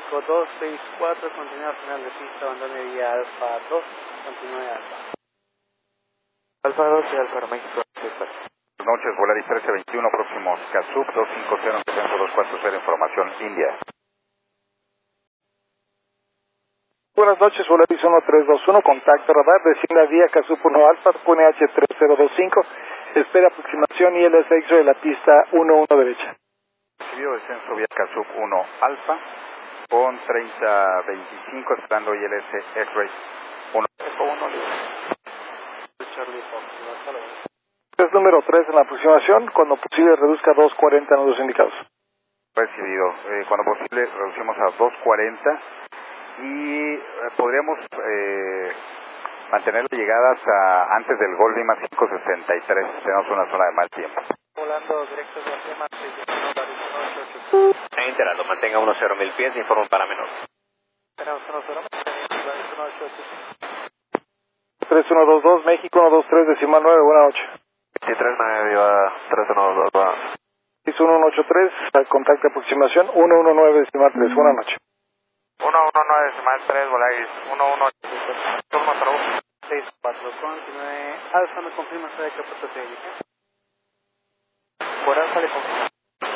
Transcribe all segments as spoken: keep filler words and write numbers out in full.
México dos seis cuatro, continúa final de pista, abandone vía Alfa dos, continúe Alfa. Alfa dos y Alfa México seis cuatro. Buenas noches, Volaris trece veintiuno, próximos Kasup dos cinco cero, dos cuatro cero, información India. Buenas noches, Volaris uno tres dos uno, contacto radar, descienda vía Kasup uno Alfa, Pune H tres cero dos cinco, espera aproximación I L S X de la pista uno uno derecha. Recibido descenso vía Kasup uno Alfa, con treinta veinticinco, esperando I L S X-Ray uno uno. Charlie Fox, hasta luego. Es número tres en la aproximación, cuando posible reduzca a dos cuarenta en los indicados. Recibido, eh, cuando posible reducimos a dos cuarenta y eh, podríamos eh, mantener la llegada hasta antes del gol Lima cinco sesenta y tres, tenemos una zona de mal tiempo. Volando directo hacia Lima, seis uno ocho ocho. Enterado, mantenga uno cero mil pies, informe para menor. Tenemos uno cero, uno ocho ocho. tres uno dos dos, México uno dos tres, decimal nueve, buenas noches. veintitrés nueve a tres uno dos dos. seis uno uno ocho tres, contacto aproximación uno uno nueve, decimal tres, buenas noches. uno uno nueve decimal tres, Volaris uno uno ocho. seis cuatro, continúe Alfa, me confirma usted que puerto se dirige. Por Alfa le confirmo.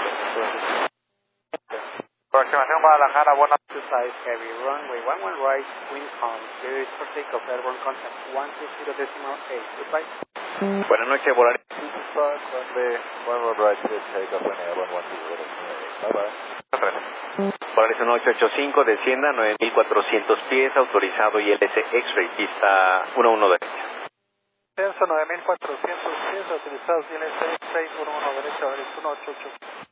Aproximación Guadalajara, buenas Two sides heavy, runway one one right, wind calm, clear for takeoff, airborne contact one two zero decimal eight, goodbye. Buenas noches, Volaris. one right, take off, one one zero, bye bye. Volaris uno ocho ocho cinco, descienda nueve mil cuatrocientos pies, autorizado I L S X-Ray, pista uno uno derecha. Censo nueve mil cuatrocientos pies, autorizados I L S X-Ray uno uno derecha, Volaris uno ocho ocho.